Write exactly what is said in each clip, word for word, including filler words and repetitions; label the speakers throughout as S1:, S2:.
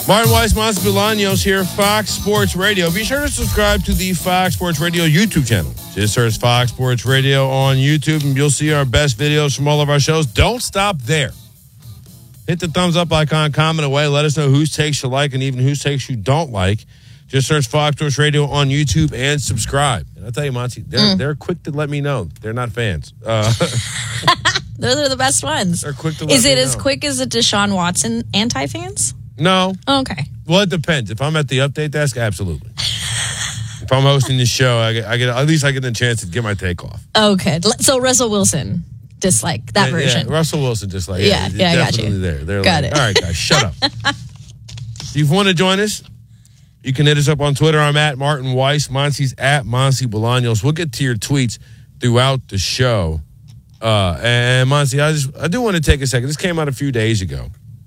S1: Martin Weiss, Monty Bolaños here, Fox Sports Radio. Be sure to subscribe to the Fox Sports Radio YouTube channel. Just search Fox Sports Radio on YouTube, and you'll see our best videos from all of our shows. Don't stop there. Hit the thumbs up icon, comment away. Let us know whose takes you like and even whose takes you don't like. Just search Fox Sports Radio on YouTube and subscribe. And I'll tell you, Monty, they're, mm. they're quick to let me know. They're not fans. Uh,
S2: Those are the best ones.
S1: They're quick to let
S2: Is it
S1: me
S2: as
S1: know.
S2: quick as the Deshaun Watson anti-fans?
S1: No.
S2: Oh, okay.
S1: Well, it depends. If I'm at the update desk, absolutely. If I'm hosting the show, I get, I get at least I get a chance to get my take off.
S2: Okay. So Russell Wilson, dislike that
S1: yeah,
S2: version.
S1: Yeah, Russell Wilson, dislike.
S2: Yeah, yeah, yeah I got you.
S1: There. They're
S2: got
S1: like,
S2: it.
S1: All right, guys, shut up. If you want to join us, you can hit us up on Twitter. I'm at Martin Weiss. Monty's at Monty Bolaños. We'll get to your tweets throughout the show. Uh, and Monty, I just I do want to take a second. This came out a few days ago.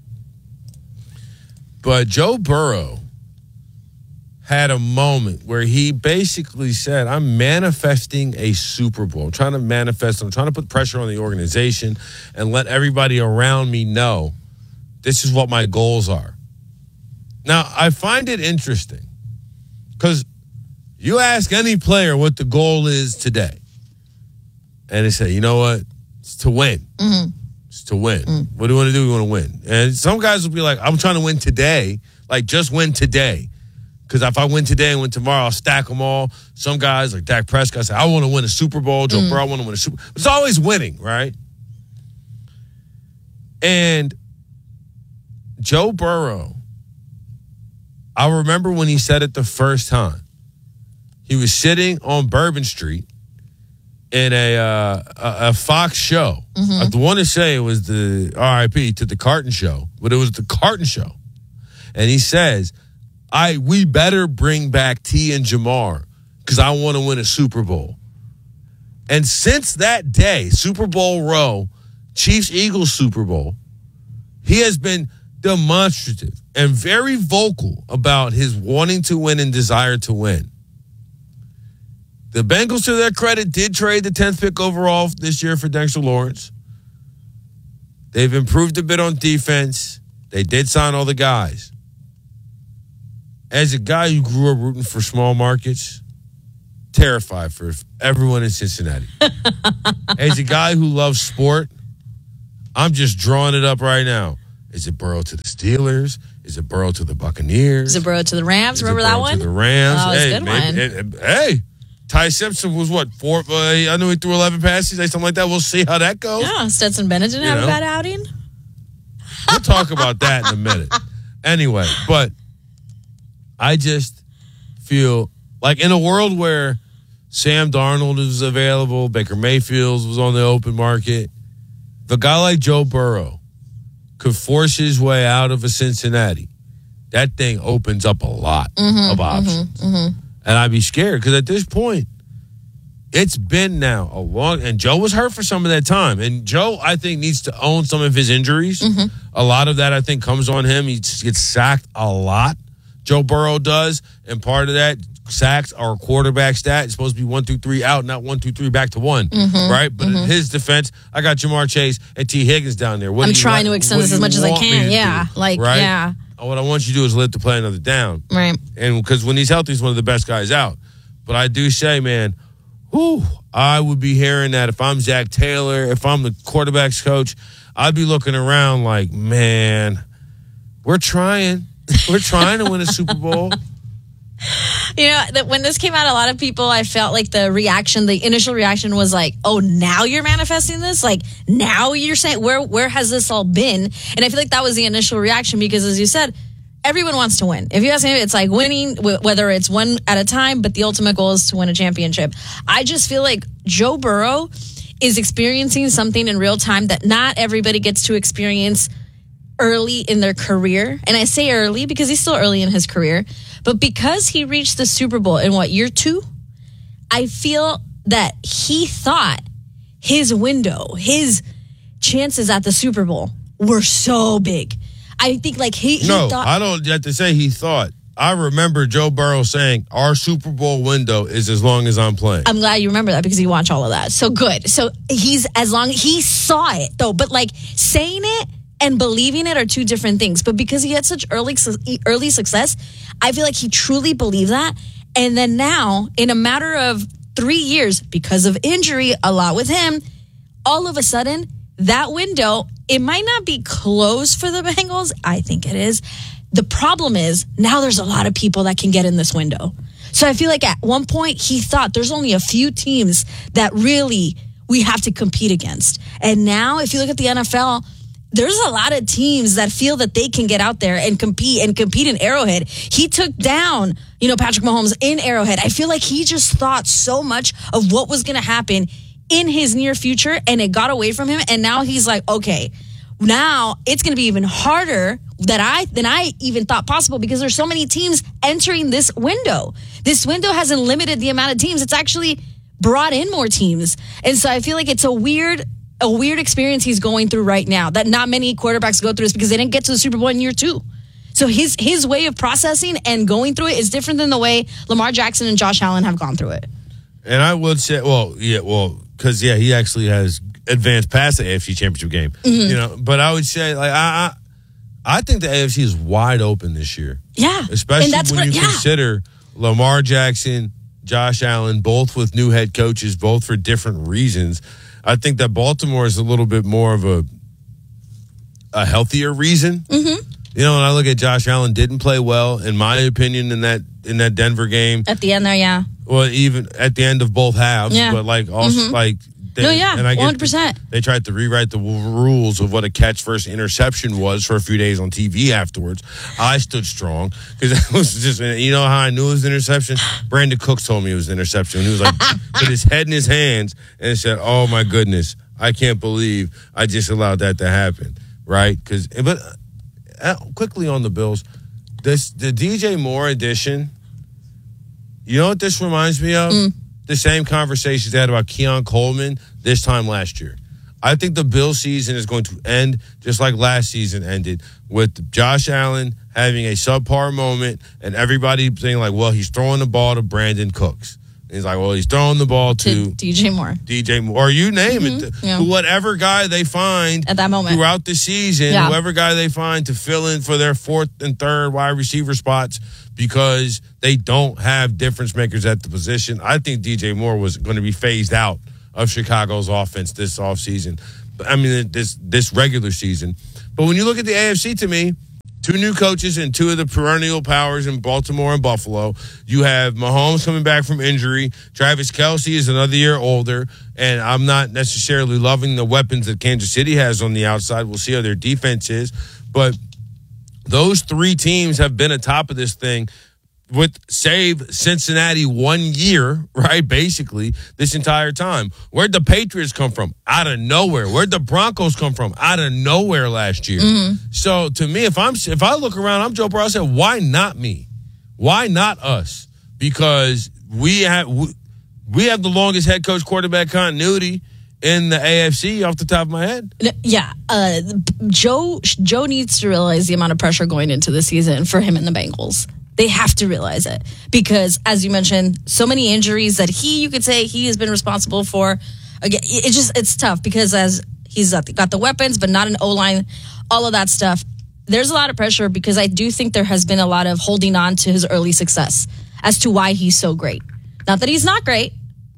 S1: But Joe Burrow had a moment where he basically said, I'm manifesting a Super Bowl. I'm trying to manifest, I'm trying to put pressure on the organization and let everybody around me know this is what my goals are. Now, I find it interesting because you ask any player what the goal is today, and they say, you know what? It's to win.
S2: Mm-hmm.
S1: To win. Mm. What do you want to do? We want to win. And some guys will be like, I'm trying to win today. Like, just win today. Because if I win today and win tomorrow, I'll stack them all. Some guys, like Dak Prescott, say, I want to win a Super Bowl. Joe mm. Burrow, I want to win a Super Bowl. It's always winning, right? And Joe Burrow, I remember when he said it the first time. He was sitting on Bourbon Street in a uh, a, a Fox show. Mm-hmm. I want to say it was the R I P to the Carton show, but it was the Carton show. And he says, "I we better bring back T and Jamar because I want to win a Super Bowl." And since that day, Super Bowl row, Chiefs-Eagles Super Bowl, he has been demonstrative and very vocal about his wanting to win and desire to win. The Bengals, to their credit, did trade the tenth pick overall this year for Dexter Lawrence. They've improved a bit on defense. They did sign all the guys. As a guy who grew up rooting for small markets, terrified for everyone in Cincinnati. As a guy who loves sport, I'm just drawing it up right now. Is it Burrow to the Steelers? Is it Burrow to the Buccaneers?
S2: Is it Burrow to the Rams?
S1: Is
S2: Remember
S1: that
S2: one?
S1: To the Rams.
S2: Oh, it's
S1: hey,
S2: a good
S1: maybe,
S2: one.
S1: Hey, hey, Ty Simpson was what? Four? Uh, I know he threw eleven passes, something like that. We'll see how that goes.
S2: Yeah, Stetson Bennett didn't you have know. a bad outing.
S1: We'll talk about that in a minute. Anyway, but I just feel like in a world where Sam Darnold is available, Baker Mayfield was on the open market, the guy like Joe Burrow could force his way out of a Cincinnati, that thing opens up a lot
S2: mm-hmm,
S1: of options.
S2: Mm-hmm, mm-hmm.
S1: And I'd be scared because at this point, it's been now a long, and Joe was hurt for some of that time. And Joe, I think, needs to own some of his injuries. Mm-hmm. A lot of that, I think, comes on him. He gets sacked a lot. Joe Burrow does. And part of that, sacks are a quarterback stat. It's supposed to be one through three out, not one, two, three back to one. Mm-hmm. Right? But mm-hmm. in his defense, I got Jamar Chase and T. Higgins down there. What
S2: I'm trying
S1: want,
S2: to extend this as much as I can. Yeah.
S1: Do,
S2: like,
S1: right?
S2: yeah.
S1: What I want you to do is live to play another down.
S2: Right.
S1: And because when he's healthy, he's one of the best guys out. But I do say, man, whew, I would be hearing that if I'm Zach Taylor, if I'm the quarterback's coach, I'd be looking around like, man, we're trying. We're trying to win a Super Bowl.
S2: You know, that when this came out, a lot of people, I felt like the reaction, the initial reaction was like, oh, now you're manifesting this? Like, now you're saying, where where has this all been? And I feel like that was the initial reaction because, as you said, everyone wants to win. If you ask me, it's like winning, whether it's one at a time, but the ultimate goal is to win a championship. I just feel like Joe Burrow is experiencing something in real time that not everybody gets to experience early in their career. And I say early because he's still early in his career. But because he reached the Super Bowl in what, year two? I feel that he thought his window, his chances at the Super Bowl were so big. I think like he, he
S1: no,
S2: thought.
S1: I don't have to say he thought. I remember Joe Burrow saying, our Super Bowl window is as long as I'm playing.
S2: I'm glad you remember that because you watch all of that. So good. So he's as long, he saw it though, but like saying it and believing it are two different things. But because he had such early early success, I feel like he truly believed that. And then now, in a matter of three years, because of injury, a lot with him, all of a sudden, that window, it might not be closed for the Bengals. I think it is. The problem is, now there's a lot of people that can get in this window. So I feel like at one point, he thought there's only a few teams that really we have to compete against. And now, if you look at the N F L, there's a lot of teams that feel that they can get out there and compete and compete in Arrowhead. He took down, you know, Patrick Mahomes in Arrowhead. I feel like he just thought so much of what was going to happen in his near future, and it got away from him. And now he's like, okay, now it's going to be even harder that I than I even thought possible, because there's so many teams entering this window. This window hasn't limited the amount of teams. It's actually brought in more teams. And so I feel like it's a weird a weird experience he's going through right now that not many quarterbacks go through, this because they didn't get to the Super Bowl in year two. So his his way of processing and going through it is different than the way Lamar Jackson and Josh Allen have gone through it.
S1: And I would say, well, yeah, well, because, yeah, he actually has advanced past the A F C Championship game. Mm-hmm. You know, but I would say, like, I, I I think the A F C is wide open this year.
S2: Yeah.
S1: Especially
S2: and that's
S1: when
S2: what,
S1: you
S2: yeah.
S1: consider Lamar Jackson, Josh Allen, both with new head coaches, both for different reasons. I think that Baltimore is a little bit more of a a healthier reason.
S2: Mm-hmm.
S1: You know, when I look at Josh Allen, didn't play well, in my opinion, in that in that Denver game.
S2: At the end there, yeah.
S1: Well, even at the end of both halves,
S2: yeah.
S1: but like also
S2: mm-hmm.
S1: like they,
S2: no, yeah,
S1: and I
S2: one hundred percent.
S1: They tried to rewrite the rules of what a catch versus interception was for a few days on T V afterwards. I stood strong because it was just, you know how I knew it was an interception? Brandon Cooks told me it was an interception. He was like, put his head in his hands and said, "Oh my goodness, I can't believe I just allowed that to happen." Right? Because, but uh, quickly on the Bills, this the D J Moore edition. You know what this reminds me of? Mm. The same conversations they had about Keon Coleman this time last year. I think the Bills season is going to end just like last season ended, with Josh Allen having a subpar moment and everybody saying like, well, he's throwing the ball to Brandon Cooks. And he's like, well, he's throwing the ball to,
S2: to D J Moore.
S1: D J Moore. Or you name mm-hmm. it.
S2: Yeah.
S1: Whatever guy they find
S2: at that moment
S1: throughout the season,
S2: yeah.
S1: whoever guy they find to fill in for their fourth and third wide receiver spots, because they don't have difference makers at the position. I think D J Moore was going to be phased out of Chicago's offense this offseason. I mean, this this regular season. But when you look at the A F C, to me, two new coaches and two of the perennial powers in Baltimore and Buffalo. You have Mahomes coming back from injury. Travis Kelce is another year older, and I'm not necessarily loving the weapons that Kansas City has on the outside. We'll see how their defense is. But those three teams have been atop of this thing with save Cincinnati one year, right, basically, this entire time. Where'd the Patriots come from? Out of nowhere. Where'd the Broncos come from? Out of nowhere last year.
S2: Mm-hmm.
S1: So, to me, if I'm if I look around, I'm Joe Burrow, I said, why not me? Why not us? Because we have, we, we have the longest head coach quarterback continuity in the A F C off the top of my head.
S2: Yeah. Uh, Joe Joe needs to realize the amount of pressure going into the season for him and the Bengals. They have to realize it because, as you mentioned, so many injuries that he, you could say he has been responsible for. Again, it's just, it's tough because as he's got the weapons, but not an O-line, all of that stuff. There's a lot of pressure because I do think there has been a lot of holding on to his early success as to why he's so great. Not that he's not great,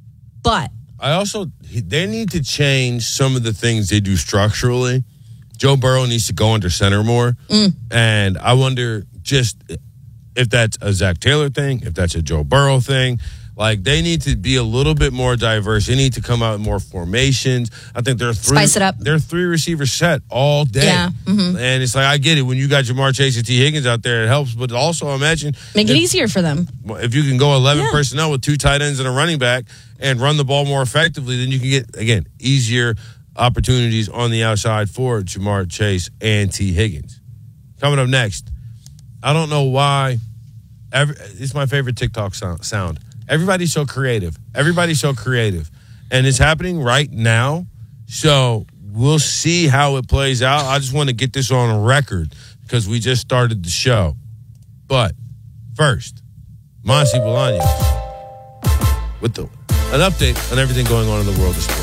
S2: but
S1: I also, they need to change some of the things they do structurally. Joe Burrow needs to go under center more.
S2: Mm.
S1: And I wonder just if that's a Zach Taylor thing, if that's a Joe Burrow thing. Like, they need to be a little bit more diverse. They need to come out with more formations. I think they're three,
S2: Spice it up.
S1: They're three receivers set all day.
S2: Yeah. Mm-hmm.
S1: And it's like, I get it. When you got Jamar Chase and T. Higgins out there, it helps. But also imagine.
S2: Make
S1: if,
S2: it easier for them.
S1: If you can go eleven
S2: yeah.
S1: personnel with two tight ends and a running back and run the ball more effectively, then you can get, again, easier opportunities on the outside for Jamar Chase and T. Higgins. Coming up next, I don't know why. Every, it's my favorite TikTok sound. Everybody's so creative. Everybody's so creative. And it's happening right now. So we'll see how it plays out. I just want to get this on record because we just started the show. But first, Monty Bolaños with the, an update on everything going on in the world of sports.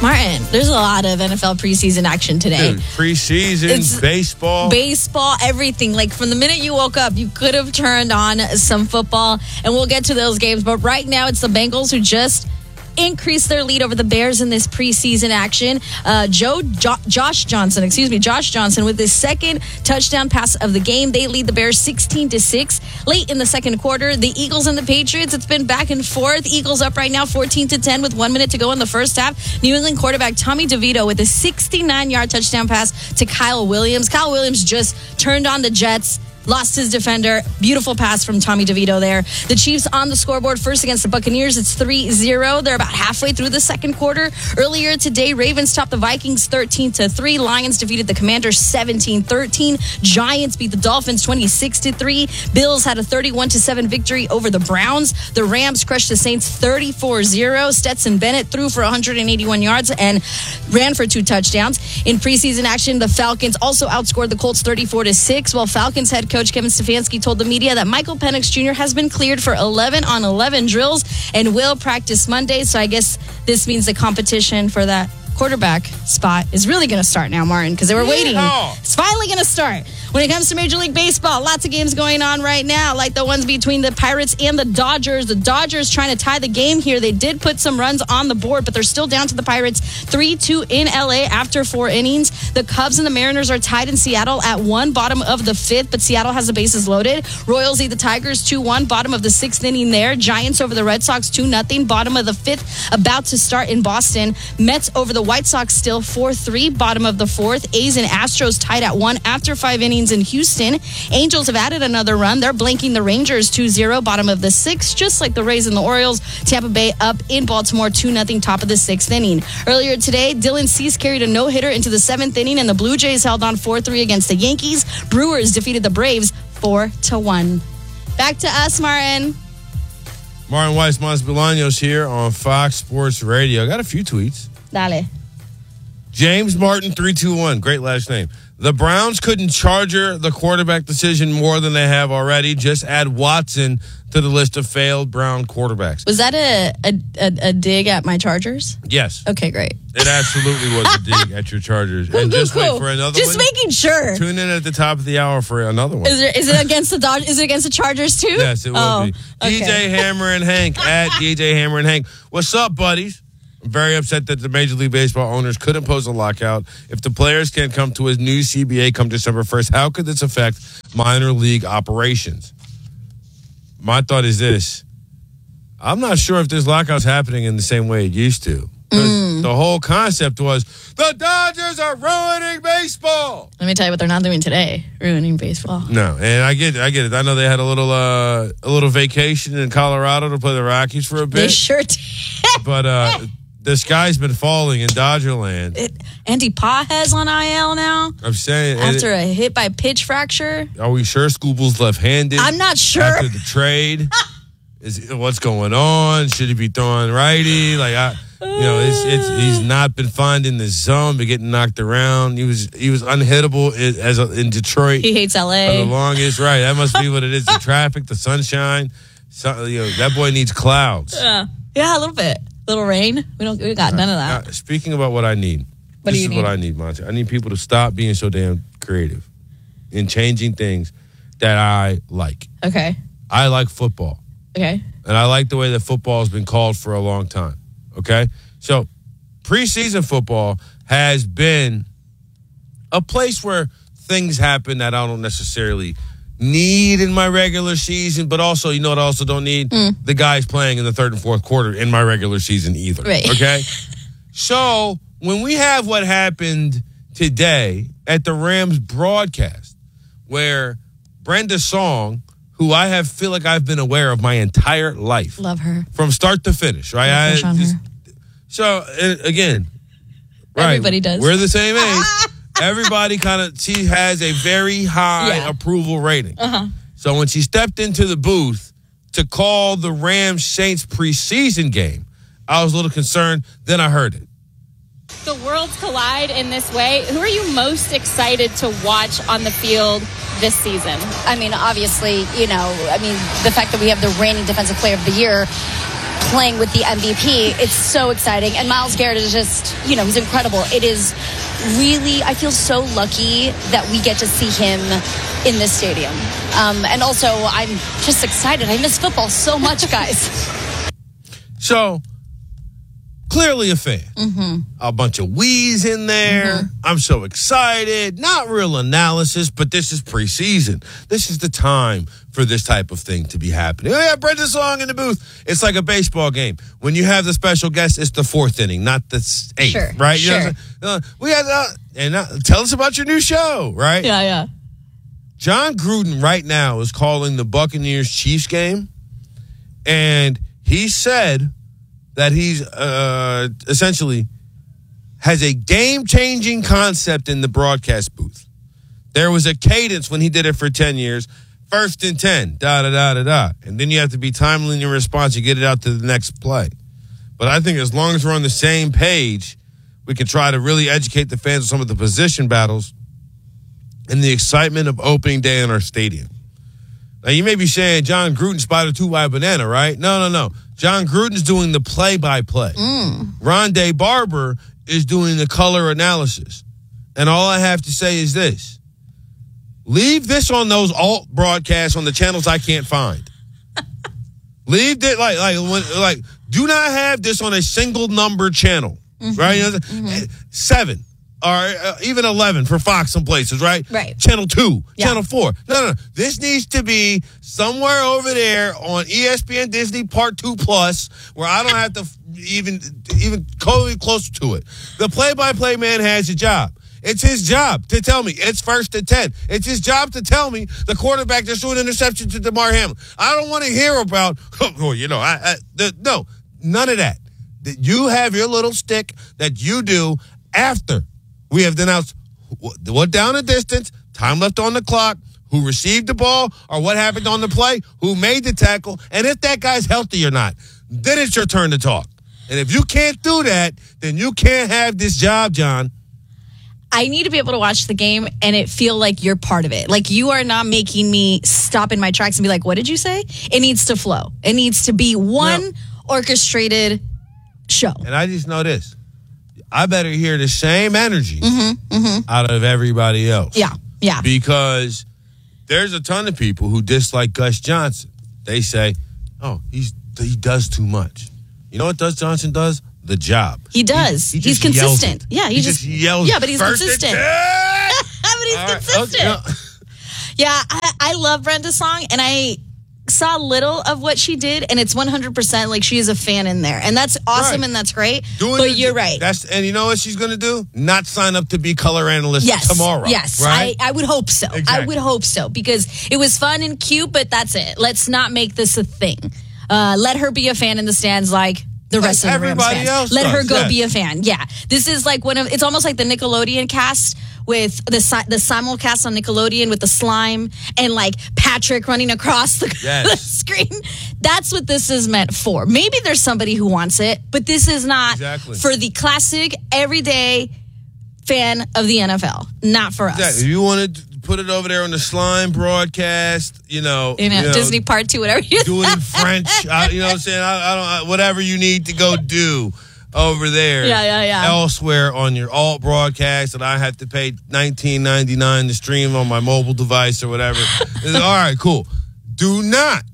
S2: Martin, there's a lot of N F L preseason action today.
S1: Dude, preseason,
S2: It's
S1: baseball.
S2: Baseball, everything. Like from the minute you woke up, you could have turned on some football, and we'll get to those games. But right now, it's the Bengals who just increased their lead over the Bears in this preseason action. Uh, Joe jo- Josh Johnson, excuse me, Josh Johnson with his second touchdown pass of the game. They lead the Bears sixteen to six. Late in the second quarter, the Eagles and the Patriots, it's been back and forth. Eagles up right now fourteen to ten with one minute to go in the first half. New England quarterback Tommy DeVito with a sixty-nine yard touchdown pass to Kyle Williams. Kyle Williams just turned on the Jets. Lost his defender. Beautiful pass from Tommy DeVito there. The Chiefs on the scoreboard first against the Buccaneers. It's three zero. They're about halfway through the second quarter. Earlier today, Ravens topped the Vikings thirteen to three. Lions defeated the Commanders seventeen thirteen. Giants beat the Dolphins twenty-six to three. Bills had a thirty-one to seven victory over the Browns. The Rams crushed the Saints thirty-four zero. Stetson Bennett threw for one hundred eighty-one yards and ran for two touchdowns. In preseason action, the Falcons also outscored the Colts thirty-four to six, while Falcons head coach Kevin Stefanski told the media that Michael Penix Junior has been cleared for eleven on eleven drills and will practice Monday. So I guess this means the competition for that quarterback spot is really going to start now, Martin, because they were waiting.
S1: Yeah.
S2: It's finally going to start. When it comes to Major League Baseball, lots of games going on right now, like the ones between the Pirates and the Dodgers. The Dodgers trying to tie the game here. They did put some runs on the board, but they're still down to the Pirates three two in L A after four innings. The Cubs and the Mariners are tied in Seattle at one, bottom of the fifth, but Seattle has the bases loaded. Royals lead the Tigers two one, bottom of the sixth inning there. Giants over the Red Sox two nothing, bottom of the fifth, about to start in Boston. Mets over the White Sox still four three, bottom of the fourth. A's and Astros tied at one after five innings in Houston. Angels have added another run. They're blanking the Rangers two zero, bottom of the sixth, just like the Rays and the Orioles. Tampa Bay up in Baltimore two nothing, top of the sixth inning. Earlier today, Dylan Cease carried a no-hitter into the seventh inning, and the Blue Jays held on four three against the Yankees. Brewers defeated the Braves four to one. Back to us, Martin.
S1: Martin Weiss Montes here on Fox Sports Radio. I got a few tweets.
S2: Dale.
S1: James Martin three two one, great last name. The Browns couldn't charger the quarterback decision more than they have already. Just add Watson to the list of failed Brown quarterbacks.
S2: Was that a, a, a, a dig at my Chargers?
S1: Yes.
S2: Okay, great.
S1: It absolutely was a dig at your Chargers.
S2: Cool,
S1: and
S2: cool,
S1: just
S2: cool.
S1: wait for another
S2: just
S1: one.
S2: Just making sure.
S1: Tune in at the top of the hour for another one.
S2: Is, there, is it against the Dodgers? Is it against the Chargers too?
S1: Yes, it will
S2: oh,
S1: be.
S2: okay.
S1: D J Hammer and Hank at D J Hammer and Hank. What's up, buddies? I'm very upset that the Major League Baseball owners could impose a lockout. If the players can't come to a new C B A come December first, how could this affect minor league operations? My thought is this. I'm not sure if this lockout's happening in the same way it used to. Mm. The whole concept was, the Dodgers are ruining baseball.
S2: Let me tell you what they're not doing today, ruining baseball.
S1: No, and I get it. I get it. I know they had a little uh, a little vacation in Colorado to play the Rockies for a bit.
S2: They sure did.
S1: But uh, the sky's been falling in Dodgerland.
S2: It, Andy Pages on I L now.
S1: I'm saying.
S2: After
S1: it,
S2: a hit by pitch fracture.
S1: Are we sure Scooble's left-handed?
S2: I'm not sure.
S1: After the trade. Is what's going on? Should he be throwing righty? Like I, you know, it's it's he's not been finding the zone, but getting knocked around. He was he was unhittable as a, in Detroit.
S2: He hates L A
S1: for the longest. Right, that must be what it is. The traffic, the sunshine. So, you know, that boy needs clouds.
S2: Yeah, yeah, a little bit, little rain. We don't. We got none of that.
S1: Now, speaking about what I need,
S2: what
S1: this
S2: do you
S1: is
S2: need?
S1: what I need, Monty. I need people to stop being so damn creative in changing things that I like.
S2: Okay.
S1: I like football.
S2: Okay.
S1: And I like the way that football has been called for a long time. Okay? So, preseason football has been a place where things happen that I don't necessarily need in my regular season, but also, you know what I also don't need? Mm. The guys playing in the third and fourth quarter in my regular season either.
S2: Right.
S1: Okay? So, when we have what happened today at the Rams broadcast, where Brenda Song, who I have feel like I've been aware of my entire life.
S2: Love her.
S1: From start to finish, right? I, just, so, uh, again, right.
S2: Everybody does.
S1: We're the same age. Everybody kind of, she has a very high yeah. approval rating.
S2: Uh-huh.
S1: So when she stepped into the booth to call the Rams-Saints preseason game, I was a little concerned. Then I heard it.
S3: The worlds collide in this way. Who are you most excited to watch on the field this season?
S4: I mean, obviously, you know, I mean, the fact that we have the reigning defensive player of the year playing with the M V P. It's so exciting. And Myles Garrett is just, you know, he's incredible. It is really, I feel so lucky that we get to see him in this stadium. Um, and also, I'm just excited. I miss football so much, guys.
S1: So, clearly a fan.
S2: Mm-hmm.
S1: A bunch of wheeze in there. Mm-hmm. I'm so excited. Not real analysis, but this is preseason. This is the time for this type of thing to be happening. Oh, yeah, Brenda Song in the booth. It's like a baseball game. When you have the special guest, it's the fourth inning, not the eighth,
S2: sure,
S1: right? You
S2: sure.
S1: know what I'm saying? Uh, we had, uh, and uh, tell us about your new show, right?
S2: Yeah, yeah.
S1: John Gruden right now is calling the Buccaneers-Chiefs game, and he said that he's uh, essentially has a game-changing concept in the broadcast booth. There was a cadence when he did it for ten years. First and ten, da-da-da-da-da. And then you have to be timely in your response. You get it out to the next play. But I think as long as we're on the same page, we can try to really educate the fans on some of the position battles and the excitement of opening day in our stadium. Now, you may be saying John Gruden spotted two wide banana, right? No, no, no. John Gruden's doing the play-by-play.
S2: Mm.
S1: Rondé Barber is doing the color analysis. And all I have to say is this. Leave this on those alt broadcasts on the channels I can't find. Leave it like like when, like do not have this on a single number channel, mm-hmm. right? You know, mm-hmm. Seven or uh, even eleven for Fox some places, right?
S2: Right.
S1: Channel two,
S2: yeah.
S1: channel four. No, no, no. This needs to be somewhere over there on E S P N Disney Part Two Plus, where I don't have to even even go close to it. The play-by-play man has a job. It's his job to tell me it's first and ten. It's his job to tell me the quarterback just threw an interception to DeMar Hamlin. I don't want to hear about, oh, you know, I, I the, no, none of that. You have your little stick that you do after we have announced what down the distance, time left on the clock, who received the ball, or what happened on the play, who made the tackle, and if that guy's healthy or not. Then it's your turn to talk. And if you can't do that, then you can't have this job, John.
S2: I need to be able to watch the game and it feel like you're part of it. Like you are not making me stop in my tracks and be like, what did you say? It needs to flow. It needs to be one no. orchestrated show.
S1: And I just know this. I better hear the same energy
S2: mm-hmm, mm-hmm.
S1: out of everybody else.
S2: Yeah, yeah.
S1: Because there's a ton of people who dislike Gus Johnson. They say, oh, he's he does too much. You know what Gus Johnson does? The job.
S2: He does.
S1: He, he
S2: he's consistent. Yeah, he,
S1: he
S2: just,
S1: just yells.
S2: Yeah, but he's consistent. but he's
S1: All
S2: consistent.
S1: Right. Okay.
S2: Yeah, I, I love Brenda Song, and I saw little of what she did, and it's one hundred percent like she is a fan in there, and that's awesome, right. and that's great. Doing but the, you're right.
S1: That's and you know what she's going to do? Not sign up to be color analyst
S2: yes.
S1: tomorrow.
S2: Yes,
S1: right?
S2: I, I would hope so.
S1: Exactly.
S2: I would hope so because it was fun and cute, but that's it. Let's not make this a thing. Uh, let her be a fan in the stands, like. The
S1: like
S2: rest of the
S1: everybody
S2: Rams fans.
S1: else
S2: Let
S1: does,
S2: her go
S1: yes.
S2: be a fan. Yeah. This is like one of, it's almost like the Nickelodeon cast with the the simulcast on Nickelodeon with the slime and like Patrick running across the,
S1: yes.
S2: the screen. That's what this is meant for. Maybe there's somebody who wants it, but this is not
S1: exactly.
S2: for the classic, everyday fan of the N F L. Not for us.
S1: Exactly. If you want to put it over there on the slime broadcast, you know,
S2: you know,
S1: you know
S2: Disney Part Two, whatever you
S1: do it in French. I, you know what I'm saying? I, I don't. I, whatever you need to go do over there.
S2: Yeah, yeah, yeah.
S1: Elsewhere on your alt broadcast that I have to pay nineteen ninety-nine to stream on my mobile device or whatever. All right, cool. Do not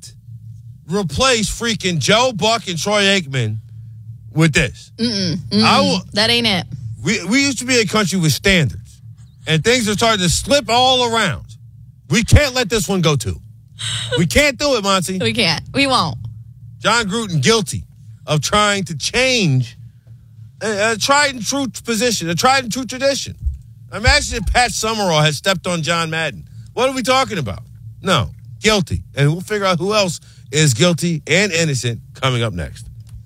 S1: replace freaking Joe Buck and Troy Aikman with this.
S2: Mm-mm, mm-mm.
S1: I will,
S2: that ain't it.
S1: We we used to be a country with standards. And things are starting to slip all around. We can't let this one go too. We can't do it, Monty.
S2: We can't. We won't.
S1: John Gruden guilty of trying to change a, a tried and true position, a tried and true tradition. Imagine if Pat Summerall had stepped on John Madden. What are we talking about? No, guilty. And we'll figure out who else is guilty and innocent coming up next.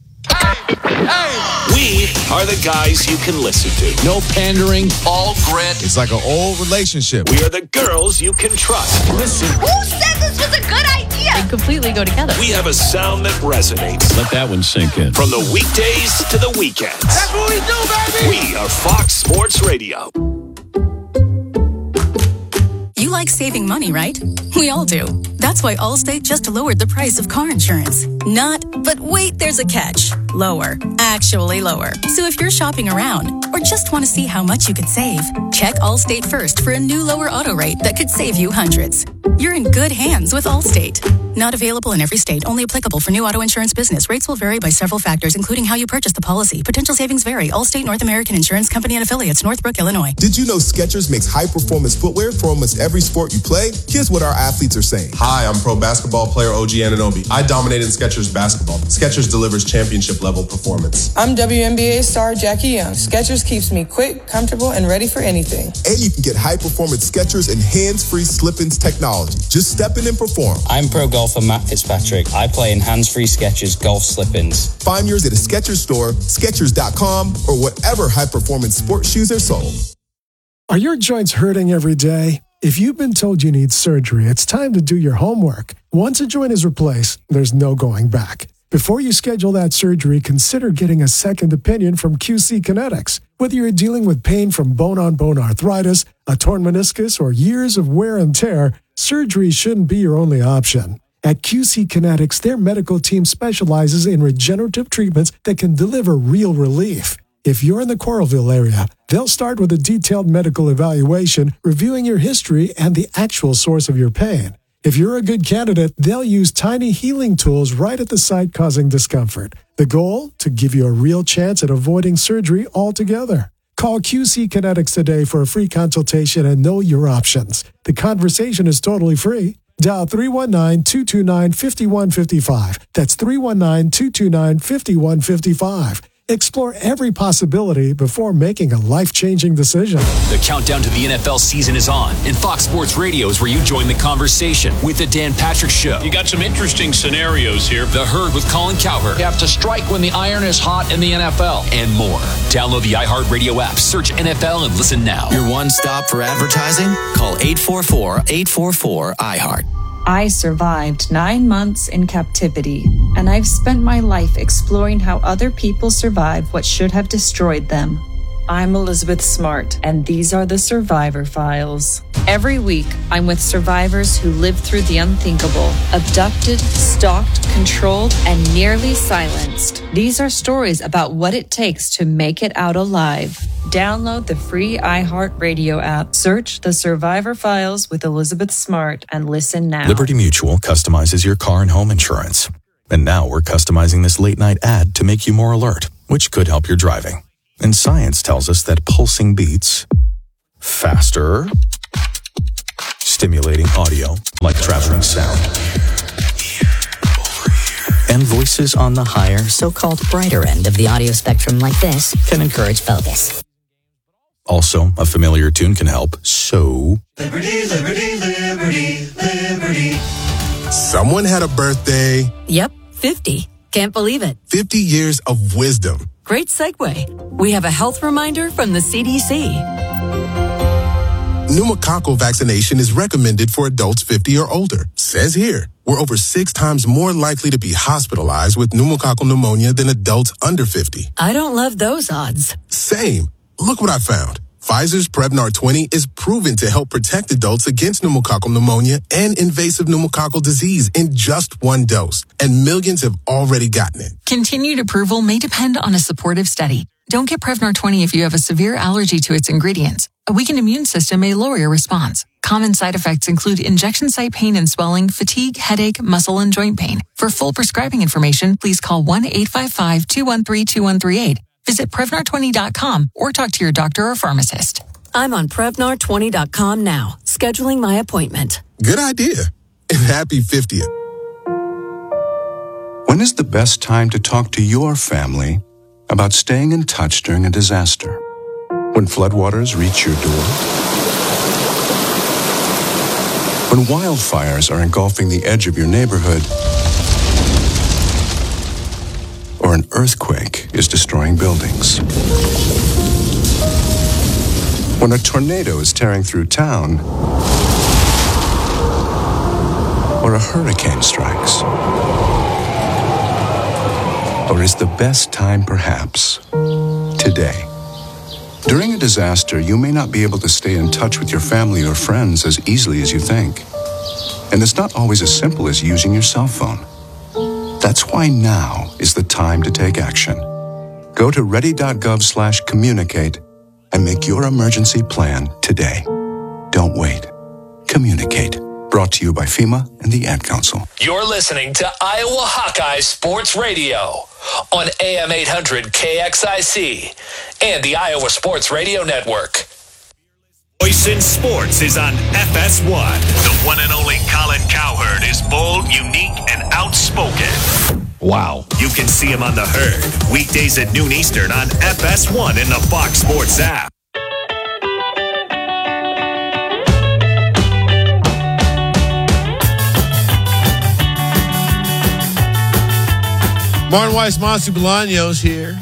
S5: We are the guys you can listen to. No pandering, all grit.
S6: It's like an old relationship.
S5: We are the girls you can trust. Listen.
S4: Who said this was a good idea?
S2: They completely go together.
S5: We have a sound that resonates.
S7: Let that one sink in.
S5: From the weekdays to the weekends.
S6: That's what we do, baby.
S5: We are Fox Sports Radio.
S8: You like saving money, right? We all do.
S7: That's why Allstate just lowered the price of car insurance. Not, but wait, there's a catch. Lower. Actually lower. So if you're shopping around or just want to see how much you could save, check Allstate first for a new lower auto rate that could save you hundreds. You're in good hands with Allstate. Not available in every state. Only applicable for new auto insurance business. Rates will vary by several factors, including how you purchase the policy. Potential savings vary. Allstate North American Insurance Company and Affiliates, Northbrook, Illinois.
S6: Did you know Skechers makes high-performance footwear for almost every sport you play? Here's what our athletes are saying.
S8: Hi, I'm pro basketball player O G Anunoby. I dominated Skechers basketball. Skechers delivers championship-level performance.
S9: I'm W N B A star Jackie Young. Skechers keeps me quick, comfortable, and ready for anything.
S6: And you can get high-performance Skechers and hands-free slip-ins technology. Just step in and perform.
S10: I'm pro golfer Matt Fitzpatrick. I play in hands-free Skechers golf slip-ins.
S6: Find yours at a Skechers store, Skechers dot com, or whatever high-performance sports shoes are sold.
S11: Are your joints hurting every day? If you've been told you need surgery, it's time to do your homework. Once a joint is replaced, there's no going back. Before you schedule that surgery, consider getting a second opinion from Q C Kinetics. Whether you're dealing with pain from bone-on-bone arthritis, a torn meniscus, or years of wear and tear, surgery shouldn't be your only option. At Q C Kinetics, their medical team specializes in regenerative treatments that can deliver real relief. If you're in the Coralville area, they'll start with a detailed medical evaluation, reviewing your history and the actual source of your pain. If you're a good candidate, they'll use tiny healing tools right at the site causing discomfort. The goal? To give you a real chance at avoiding surgery altogether. Call Q C Kinetics today for a free consultation and know your options. The conversation is totally free. Dial three one nine, two two nine, five one five five. That's three one nine, two two nine, five one five five. Explore every possibility before making a life-changing decision.
S5: The countdown to the N F L season is on, and Fox Sports Radio is where you join the conversation with the Dan Patrick Show.
S12: You got some interesting scenarios here.
S5: The Herd with Colin Cowherd.
S13: You have to strike when the iron is hot in the N F L.
S5: And more. Download the iHeartRadio app, search N F L, and listen now.
S14: Your one stop for advertising? Call eight four four, eight four four, I heart.
S15: I survived nine months in captivity, and I've spent my life exploring how other people survive what should have destroyed them. I'm Elizabeth Smart, and these are the Survivor Files. Every week, I'm with survivors who lived through the unthinkable, abducted, stalked, controlled, and nearly silenced. These are stories about what it takes to make it out alive. Download the free iHeartRadio app, search The Survivor Files with Elizabeth Smart, and listen now.
S16: Liberty Mutual customizes your car and home insurance. And now we're customizing this late-night ad to make you more alert, which could help your driving. And science tells us that pulsing beats faster, stimulating audio like traveling sound, and voices on the higher,
S17: so-called brighter end of the audio spectrum like this can encourage focus.
S16: Also, a familiar tune can help, so...
S6: Liberty, liberty, liberty, liberty. Someone had a birthday.
S18: Yep, fifty. Can't believe it.
S6: fifty years of wisdom.
S18: Great segue. We have a health reminder from the C D C.
S6: Pneumococcal vaccination is recommended for adults fifty or older. Says here, we're over six times more likely to be hospitalized with pneumococcal pneumonia than adults under fifty.
S18: I don't love those odds.
S6: Same. Look what I found. Pfizer's Prevnar twenty is proven to help protect adults against pneumococcal pneumonia and invasive pneumococcal disease in just one dose. And millions have already gotten it.
S19: Continued approval may depend on a supportive study. Don't get Prevnar twenty if you have a severe allergy to its ingredients. A weakened immune system may lower your response. Common side effects include injection site pain and swelling, fatigue, headache, muscle, and joint pain. For full prescribing information, please call one eight five five, two one three, two one three eight. Visit Prevnar twenty dot com or talk to your doctor or pharmacist.
S18: I'm on Prevnar twenty dot com now, scheduling my appointment.
S6: Good idea. And happy fiftieth.
S20: When is the best time to talk to your family about staying in touch during a disaster? When floodwaters reach your door? When wildfires are engulfing the edge of your neighborhood? Or an earthquake is destroying buildings? When a tornado is tearing through town? Or a hurricane strikes? Or is the best time perhaps today? During a disaster, you may not be able to stay in touch with your family or friends as easily as you think. And it's not always as simple as using your cell phone. That's why now is the time to take action. Go to ready.gov slash communicate and make your emergency plan today. Don't wait. Communicate. Brought to you by FEMA and the Ad Council.
S5: You're listening to Iowa Hawkeyes Sports Radio on A M eight hundred K X I C and the Iowa Sports Radio Network.
S21: Voice in Sports is on F S one. The one and only Colin Cowherd is bold, unique, and outspoken.
S22: Wow.
S21: You can see him on The Herd, weekdays at noon Eastern on F S one and the Fox Sports app.
S1: Martin Weiss, Monty Bolaños here.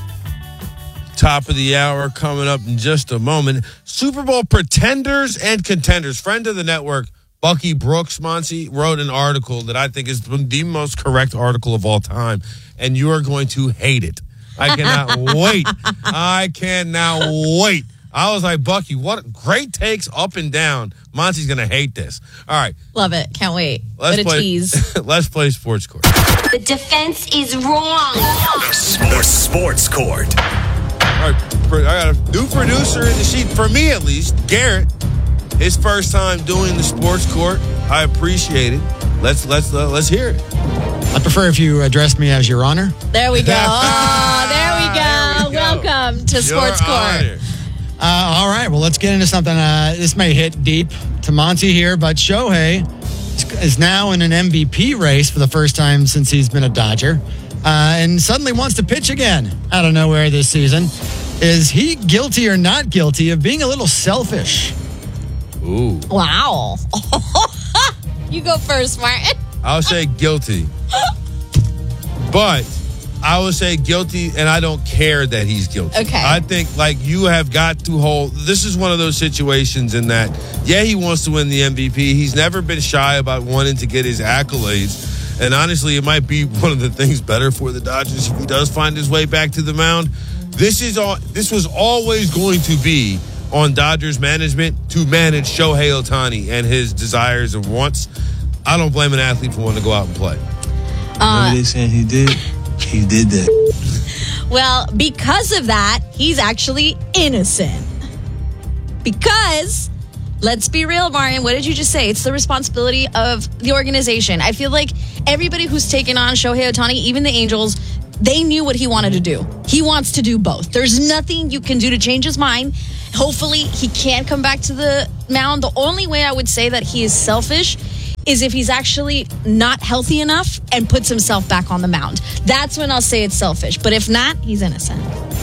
S1: Top of the hour coming up in just a moment. Super Bowl pretenders and contenders. Friend of the network, Bucky Brooks, Monty, wrote an article that I think is the most correct article of all time, and you are going to hate it. I cannot wait. I cannot wait. I was like, Bucky, what great takes up and down. Monty's going to hate this. All right.
S2: Love it. Can't wait.
S1: Let's
S2: what a
S1: play,
S2: tease.
S1: Let's play Sports Court.
S23: The defense is wrong.
S21: The Sports, sports Court.
S1: All right. I got a new producer in the sheet, for me at least, Garrett. His first time doing the Sports Court. I appreciate it. Let's let's uh, let's hear it.
S22: I prefer if you addressed me as Your Honor.
S2: There we go. Oh, there we go.
S1: There we go.
S2: Welcome to Sports
S1: Your
S2: Court.
S1: Honor.
S22: Uh, all right, well, let's get into something. Uh, this may hit deep to Monty here, but Shohei is now in an M V P race for the first time since he's been a Dodger, uh, and suddenly wants to pitch again out of nowhere this season. Is he guilty or not guilty of being a little selfish?
S1: Ooh.
S2: Wow. You go first, Martin.
S1: I'll say guilty. But I would say guilty, and I don't care that he's guilty.
S2: Okay.
S1: I think, like, you have got to hold... This is one of those situations in that, yeah, he wants to win the M V P. He's never been shy about wanting to get his accolades. And honestly, it might be one of the things better for the Dodgers if he does find his way back to the mound. This is all. This was always going to be on Dodgers management to manage Shohei Ohtani and his desires and wants. I don't blame an athlete for wanting to go out and play.
S2: Uh,
S24: Whatever they saying he did, he did that.
S2: Well, because of that, he's actually innocent. Because, let's be real, Marian, what did you just say? It's the responsibility of the organization. I feel like everybody who's taken on Shohei Ohtani, even the Angels, they knew what he wanted to do. He wants to do both. There's nothing you can do to change his mind. Hopefully, he can come back to the mound. The only way I would say that he is selfish is if he's actually not healthy enough and puts himself back on the mound. That's when I'll say it's selfish. But if not, he's innocent.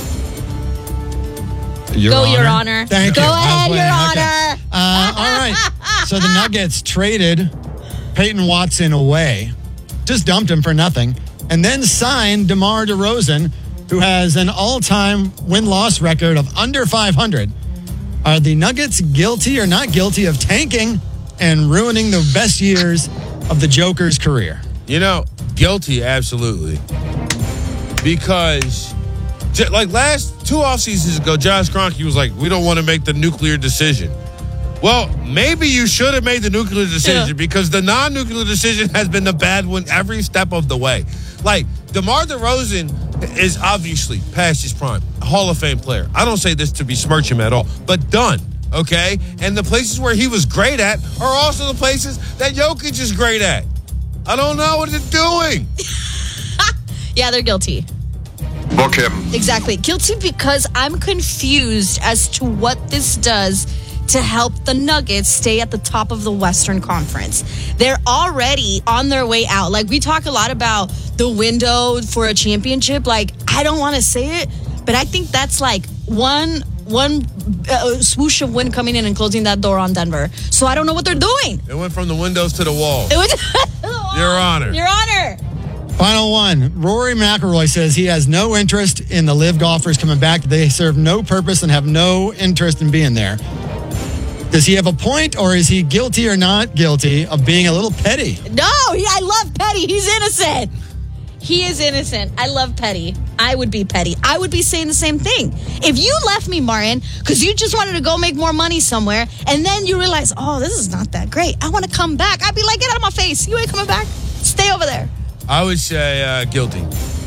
S22: Your
S2: Go,
S22: Honor.
S2: Your Honor.
S22: Thank
S2: Go
S22: you.
S2: ahead, Your
S22: Okay.
S2: Honor.
S22: Uh, all right. So the Nuggets traded Peyton Watson away, just dumped him for nothing, and then signed DeMar DeRozan, who has an all-time win-loss record of under five hundred. Are the Nuggets guilty or not guilty of tanking and ruining the best years of the Joker's career?
S1: You know, guilty, absolutely. Because, j- like last two off seasons ago, Josh Kroenke was like, we don't want to make the nuclear decision. Well, maybe you should have made the nuclear decision yeah. because the non-nuclear decision has been the bad one every step of the way. Like, DeMar DeRozan is obviously past his prime, a Hall of Fame player. I don't say this to besmirch him at all, but done, okay? And the places where he was great at are also the places that Jokic is great at. I don't know what they're doing.
S2: Yeah, they're guilty.
S25: Book him.
S2: Exactly. Guilty because I'm confused as to what this does to help the Nuggets stay at the top of the Western Conference. They're already on their way out. Like, we talk a lot about the window for a championship. Like, I don't want to say it, but I think that's like one one uh, swoosh of wind coming in and closing that door on Denver. So I don't know what they're doing.
S1: It went from the windows to the wall.
S2: It went
S1: Your Honor.
S2: Your Honor.
S22: Final one. Rory McIlroy says he has no interest in the live golfers coming back. They serve no purpose and have no interest in being there. Does he have a point, or is he guilty or not guilty of being a little petty?
S2: No, he, I love petty. He's innocent. He is innocent. I love petty. I would be petty. I would be saying the same thing. If you left me, Martin, because you just wanted to go make more money somewhere, and then you realize, oh, this is not that great. I want to come back. I'd be like, get out of my face. You ain't coming back. Stay over there.
S1: I would say uh, guilty.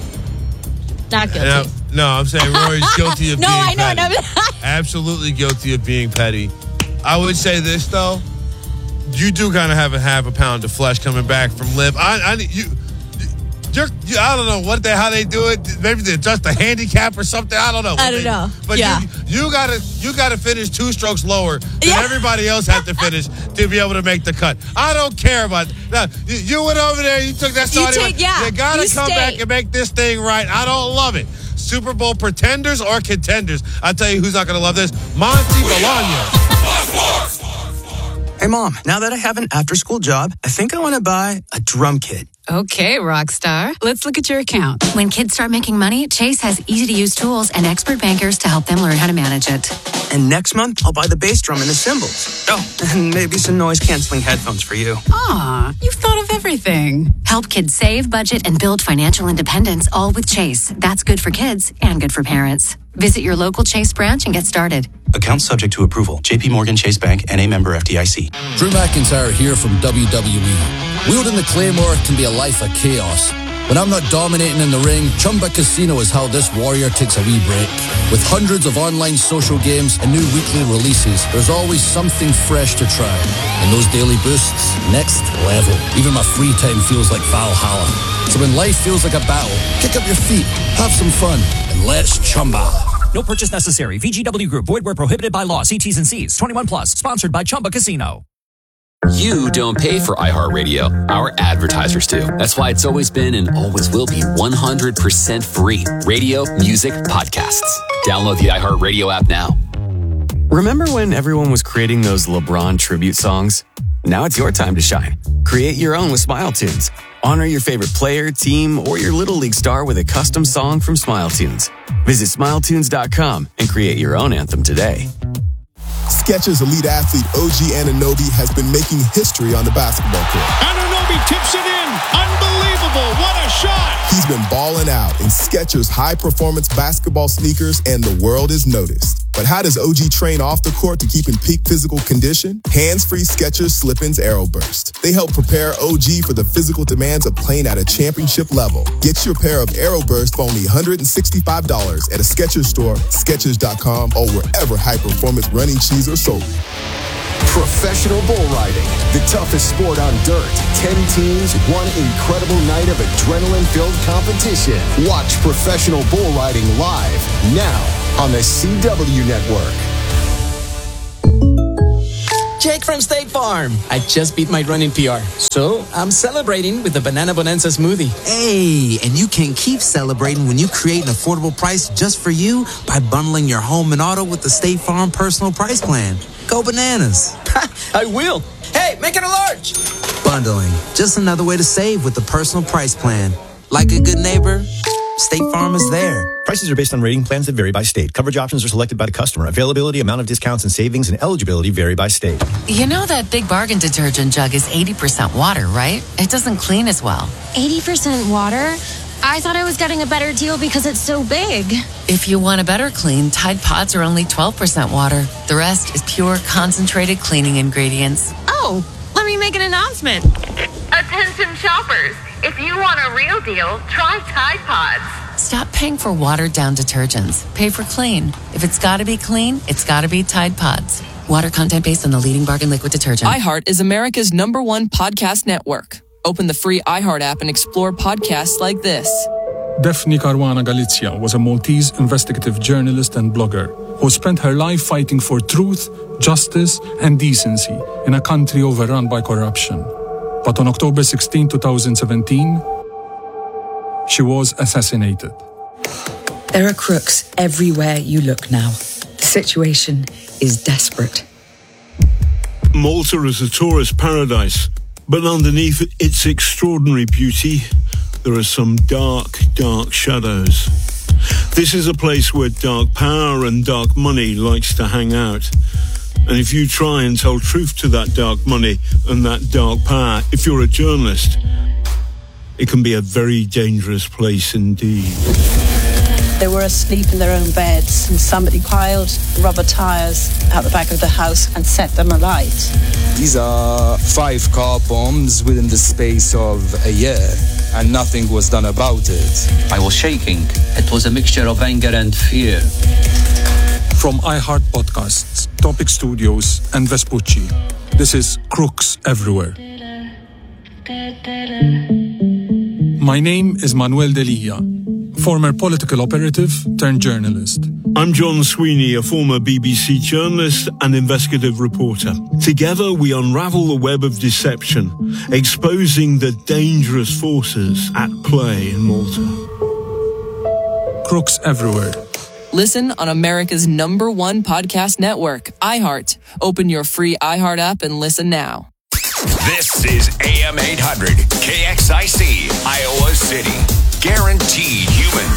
S2: Not guilty.
S1: I, no, I'm saying Rory's guilty of
S2: no,
S1: being
S2: I know,
S1: petty.
S2: No,
S1: Absolutely guilty of being petty. I would say this, though. You do kind of have a half a pound of flesh coming back from Liv. I, I, you, you're, you, I don't know what they, how they do it. Maybe they adjust the handicap or something. I don't know.
S2: I don't
S1: they,
S2: know.
S1: But
S2: yeah.
S1: you, you gotta, you gotta finish two strokes lower than
S2: yeah.
S1: everybody else have to finish to be able to make the cut. I don't care about that. You, you went over there. You took that starting.
S2: You, take, yeah,
S1: you gotta
S2: you
S1: come
S2: stay.
S1: back and make this thing right. I don't love it. Super Bowl pretenders or contenders? I'll tell you who's not gonna love this. Monty Bolaños.
S3: Hey, Mom, now that I have an after-school job, I think I want to buy a drum kit.
S4: Okay, Rockstar. Let's look at your account. When kids start making money, Chase has easy-to-use tools and expert bankers to help them learn how to manage it.
S3: And next month, I'll buy the bass drum and the cymbals. Oh, and maybe some noise-canceling headphones for you.
S4: Aw, you've thought of everything. Help kids save, budget, and build financial independence, all with Chase. That's good for kids and good for parents. Visit your local Chase branch and get started.
S14: Account subject to approval. J P Morgan Chase Bank, N A member F D I C.
S7: Drew McIntyre here from W W E. Wielding the Claymore can be a life of chaos. When I'm not dominating in the ring, Chumba Casino is how this warrior takes a wee break. With hundreds of online social games and new weekly releases, there's always something fresh to try. And those daily boosts, next level. Even my free time feels like Valhalla. So when life feels like a battle, kick up your feet, have some fun, and let's Chumba.
S8: No purchase necessary. V G W Group. Void where prohibited by law. See T's and C's. twenty-one plus. Sponsored by Chumba Casino.
S25: You don't pay for iHeartRadio. Our advertisers do. That's why it's always been and always will be one hundred percent free. Radio, music, podcasts. Download the iHeartRadio app now.
S26: Remember when everyone was creating those LeBron tribute songs? Now it's your time to shine. Create your own with Smile Tunes. Honor your favorite player, team, or your Little League star with a custom song from Smile Tunes. Visit smile tunes dot com and create your own anthem today.
S6: Skechers elite athlete O G Anunoby has been making history on the basketball court.
S12: Anunoby tips it in. Unbelievable. What a shot.
S6: He's been balling out in Skechers high-performance basketball sneakers, and the world is noticed. But how does O G train off the court to keep in peak physical condition? Hands-free Skechers Slip-ins Aeroburst. They help prepare O G for the physical demands of playing at a championship level. Get your pair of Aeroburst for only one hundred sixty-five dollars at a Skechers store, Skechers dot com, or wherever high-performance running shoes are sold.
S27: Professional bull riding, the toughest sport on dirt. Ten teams, one incredible night of adrenaline-filled competition. Watch professional bull riding live now on the C W Network.
S3: Jake from State Farm. I just beat my running P R, so I'm celebrating with the Banana Bonanza smoothie.
S28: Hey, and you can keep celebrating when you create an affordable price just for you by bundling your home and auto with the State Farm Personal Price Plan. Go bananas.
S3: I will. Hey, make it a large.
S28: Bundling, just another way to save with the Personal Price Plan. Like a good neighbor, State Farm is there.
S29: Prices are based on rating plans that vary by state. Coverage options are selected by the customer. Availability, amount of discounts and savings, and eligibility vary by state.
S30: You know that Big Bargain detergent jug is eighty percent water, right? It doesn't clean as well.
S23: eighty percent water? I thought I was getting a better deal because it's so big.
S30: If you want a better clean, Tide Pods are only twelve percent water. The rest is pure, concentrated cleaning ingredients.
S23: Oh, let me make an announcement.
S31: Attention shoppers. If you want a real deal, try Tide Pods.
S30: Stop paying for watered-down detergents. Pay for clean. If it's got to be clean, it's got to be Tide Pods. Water content based on the leading bargain liquid detergent.
S32: iHeart is America's number one podcast network. Open the free iHeart app and explore podcasts like this.
S33: Daphne Caruana Galizia was a Maltese investigative journalist and blogger who spent her life fighting for truth, justice, and decency in a country overrun by corruption. But on October sixteenth, twenty seventeen, she was assassinated.
S34: There are crooks everywhere you look now. The situation is desperate.
S35: Malta is a tourist paradise, but underneath its extraordinary beauty, there are some dark, dark shadows. This is a place where dark power and dark money likes to hang out. And if you try and tell truth to that dark money and that dark power, if you're a journalist, it can be a very dangerous place indeed.
S2: They were asleep in their own beds and somebody piled rubber tires out the back of the house and set them alight.
S5: These are five car bombs within the space of a year, and nothing was done about it.
S9: I was shaking. It was a mixture of anger and fear.
S33: From iHeart Podcasts, Topic Studios, and Vespucci, this is Crooks Everywhere. My name is Manuel Delia, former political operative turned journalist.
S35: I'm John Sweeney, a former B B C journalist and investigative reporter. Together, we unravel the web of deception, exposing the dangerous forces at play in Malta.
S33: Crooks Everywhere.
S32: Listen on America's number one podcast network, iHeart. Open your free iHeart app and listen now.
S10: This is A M eight hundred, K X I C, Iowa City. Guaranteed human.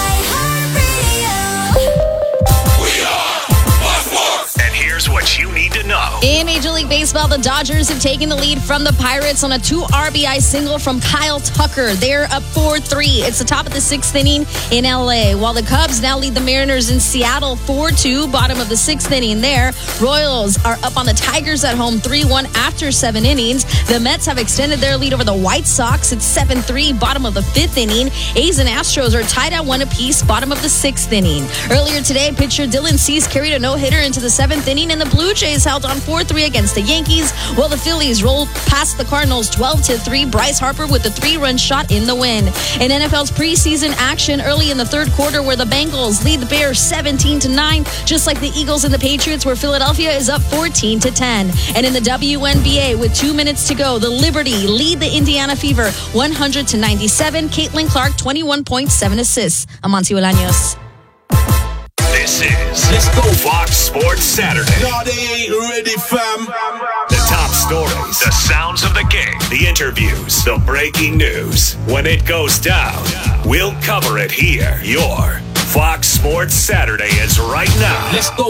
S10: We are Fox. And here's what you need to know.
S23: In Major League Baseball, the Dodgers have taken the lead from the Pirates on a two R B I single from Kyle Tucker. They're up four three. It's the top of the sixth inning in L A, while the Cubs now lead the Mariners in Seattle four two, bottom of the sixth inning there. Royals are up on the Tigers at home three one after seven innings. The Mets have extended their lead over the White Sox. It's seven three, bottom of the fifth inning. A's and Astros are tied at one apiece, bottom of the sixth inning. Earlier today, pitcher Dylan Cease carried a no-hitter into the seventh inning, and the Blue Jays held on four three against the Yankees, while the Phillies rolled past the Cardinals twelve to three. Bryce Harper with the three-run shot in the win. In N F L's preseason action early in the third quarter, where the Bengals lead the Bears seventeen to nine, just like the Eagles and the Patriots, where Philadelphia is up fourteen to ten. And in the W N B A, with two minutes to go, the Liberty lead the Indiana Fever one hundred to ninety-seven. Caitlin Clark, twenty-one points, seven assists. Amancio Bolaños.
S10: This is Let's Go Fox Sports Saturday.
S35: No, they ain't ready, fam.
S10: The top stories, the sounds of the game, the interviews, the breaking news. When it goes down, we'll cover it here. Your Fox Sports Saturday is right now. Let's go.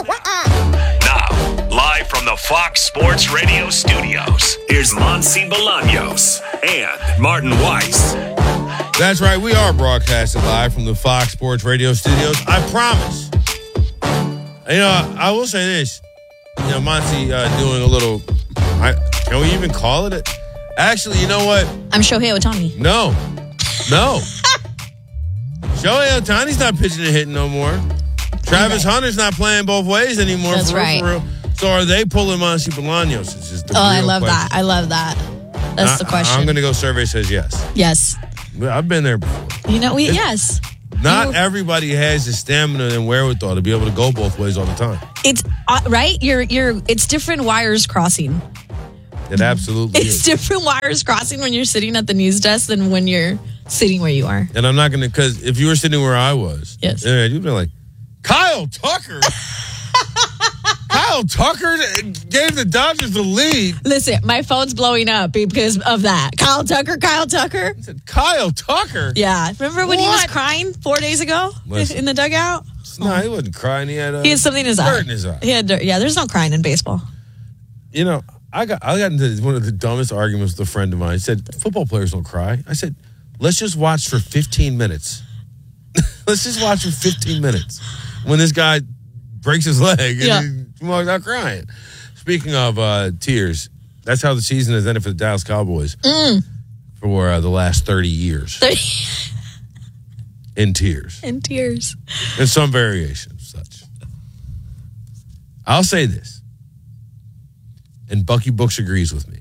S10: Now, live from the Fox Sports Radio studios, here's Monsi Bolaños and Martin Weiss.
S1: That's right. We are broadcasting live from the Fox Sports Radio studios. I promise. You know, I will say this. You know, Monty uh, doing a little, I, can we even call it? A, actually, you know what?
S23: I'm Shohei Ohtani.
S1: No. No. Shohei Ohtani's not pitching and hitting no more. Travis right. Hunter's not playing both ways anymore.
S23: That's
S1: for real,
S23: right.
S1: For real. So are they pulling Monty Bolaños? It's just the
S23: oh, I love
S1: question.
S23: that. I love that. That's
S1: I,
S23: the question.
S1: I'm going to go survey says yes.
S23: Yes.
S1: I've been there before.
S23: You know, we,
S1: it's,
S23: yes.
S1: Not
S23: you,
S1: everybody has the stamina and wherewithal to be able to go both ways all the time.
S23: It's uh, right. You're you're. It's different wires crossing.
S1: It absolutely
S23: it's
S1: is.
S23: It's different wires crossing when you're sitting at the news desk than when you're sitting where you are.
S1: And I'm not going to, because if you were sitting where I was,
S23: yes,
S1: yeah, you'd be like, Kyle Tucker. Kyle Tucker gave the Dodgers the lead.
S23: Listen, my phone's blowing up because of that. Kyle Tucker, Kyle Tucker.
S1: I said, Kyle Tucker?
S23: Yeah. Remember when
S1: what?
S23: he was crying four days ago Listen, in the dugout?
S1: No, he wasn't crying. He had, uh,
S23: he had something in his
S1: dirt
S23: eye.
S1: in his eye.
S23: He had dirt. Yeah, there's no crying in baseball.
S1: You know, I got I got into one of the dumbest arguments with a friend of mine. He said, football players don't cry. I said, let's just watch for fifteen minutes. Let's just watch for fifteen minutes. When this guy breaks his leg and
S23: yeah.
S1: he walks out crying. Speaking of uh, tears, that's how the season has ended for the Dallas Cowboys
S23: mm.
S1: for uh, the last thirty years.
S23: thirty
S1: In tears.
S23: In tears.
S1: In some variation of such. I'll say this, and Bucky Books agrees with me.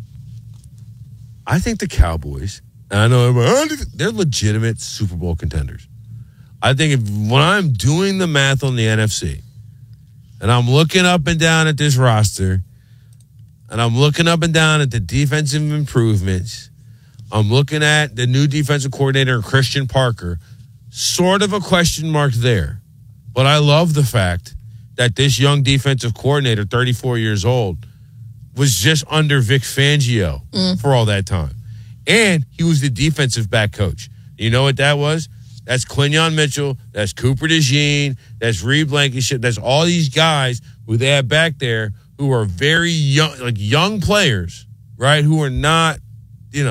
S1: I think the Cowboys, and I know everybody, they're legitimate Super Bowl contenders. I think if when I'm doing the math on the N F C, and I'm looking up and down at this roster, and I'm looking up and down at the defensive improvements, I'm looking at the new defensive coordinator, Christian Parker, sort of a question mark there. But I love the fact that this young defensive coordinator, thirty-four years old, was just under Vic Fangio mm. for all that time. And he was the defensive back coach. You know what that was? That's Quinyon Mitchell. That's Cooper DeJean. That's Reed Blankenship. That's all these guys who they have back there who are very young, like young players, right? Who are not, you know,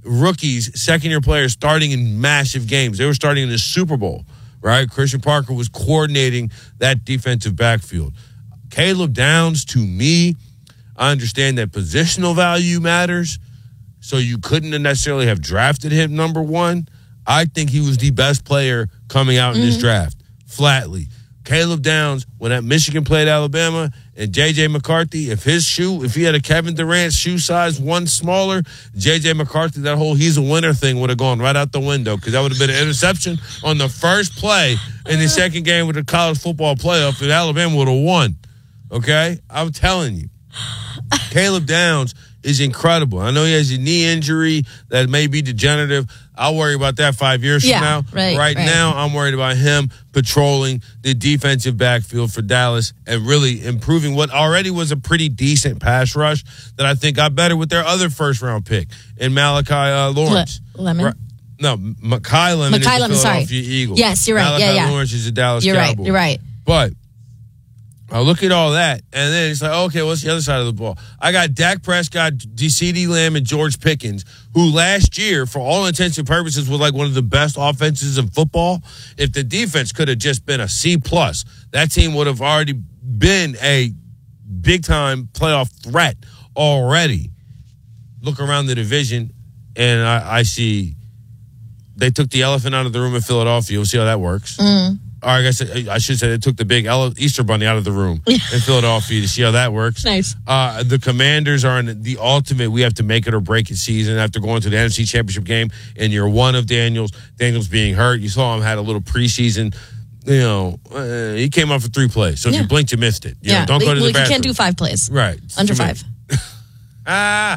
S1: rookies, second-year players starting in massive games. They were starting in the Super Bowl, right? Christian Parker was coordinating that defensive backfield. Caleb Downs, to me, I understand that positional value matters, so you couldn't necessarily have drafted him number one. I think he was the best player coming out in mm-hmm. this draft, flatly. Caleb Downs, when at Michigan played Alabama, and J J McCarthy, if his shoe, if he had a Kevin Durant shoe size one smaller, J J McCarthy, that whole he's a winner thing would have gone right out the window because that would have been an interception on the first play in the second game with the college football playoff, and Alabama would have won. Okay? I'm telling you. Caleb Downs is incredible. I know he has a knee injury that may be degenerative. I'll worry about that five years
S23: yeah,
S1: from now.
S23: Right,
S1: right, right now, I'm worried about him patrolling the defensive backfield for Dallas and really improving what already was a pretty decent pass rush that I think got better with their other first-round pick in Malachi uh, Lawrence.
S23: Le- Lemon?
S1: Right. No, Mekhi Lemon is the Philadelphia
S23: sorry.
S1: Eagles.
S23: Yes, you're right.
S1: Malachi
S23: yeah, yeah.
S1: Lawrence is a Dallas
S23: you're
S1: Cowboy.
S23: Right, you're right.
S1: But I look at all that, and then it's like, okay, what's the other side of the ball? I got Dak Prescott, CeeDee Lamb, and George Pickens, who last year, for all intents and purposes, was like one of the best offenses in football. If the defense could have just been a C plus, that team would have already been a big-time playoff threat already. Look around the division, and I, I see they took the elephant out of the room in Philadelphia. We'll see how that works.
S23: Mm.
S1: Or I guess I should say they took the big Easter bunny out of the room in Philadelphia to see how that works.
S23: Nice.
S1: Uh, the Commanders are in the ultimate we have to make it or break it season after going to the N F C Championship game in year one of Daniels. Daniels being hurt. You saw him had a little preseason. You know, uh, he came out for three plays. So if
S23: yeah.
S1: you blinked, you missed it. You
S23: yeah.
S1: know, don't go to
S23: well,
S1: the bathroom.
S23: You can't do five plays.
S1: Right.
S23: Under five.
S1: ah.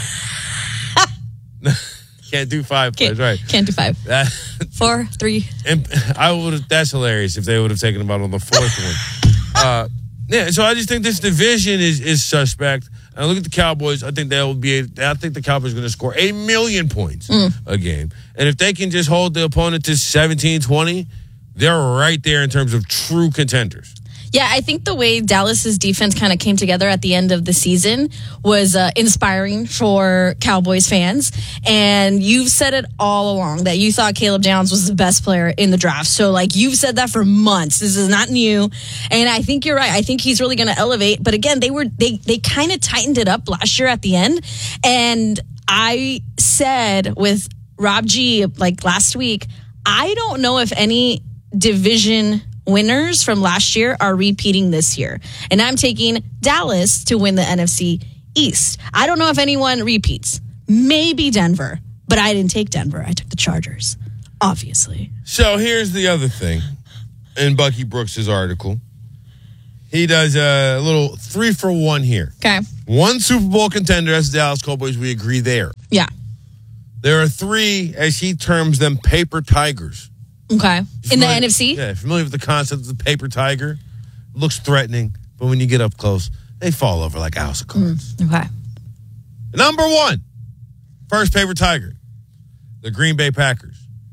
S1: Can't do five
S23: can't,
S1: plays, right?
S23: Can't do five. That, Four, three.
S1: And I would have. That's hilarious if they would have taken him out on the fourth one. Uh, yeah, so I just think this division is is suspect. And I look at the Cowboys. I think they'll be. I think the Cowboys are going to score a million points
S23: mm.
S1: a game. And if they can just hold the opponent to seventeen, twenty, they're right there in terms of true contenders.
S23: Yeah, I think the way Dallas's defense kind of came together at the end of the season was uh, inspiring for Cowboys fans. And you've said it all along that you thought Caleb Downs was the best player in the draft. So, like, you've said that for months. This is not new. And I think you're right. I think he's really going to elevate. But again, they were they they kind of tightened it up last year at the end. And I said with Rob G, like last week, I don't know if any division winners from last year are repeating this year. And I'm taking Dallas to win the N F C East. I don't know if anyone repeats. Maybe Denver, but I didn't take Denver. I took the Chargers, obviously.
S1: So here's the other thing in Bucky Brooks' article. He does a little three for one here.
S23: Okay.
S1: One Super Bowl contender, that's the Dallas Cowboys. We agree there.
S23: Yeah.
S1: There are three, as he terms them, paper tigers.
S23: Okay.
S1: Familiar,
S23: in the N F C?
S1: Yeah, familiar with the concept of the paper tiger? Looks threatening, but when you get up close, they fall over like a house of cards.
S23: Mm, okay.
S1: Number one, first paper tiger, the Green Bay Packers.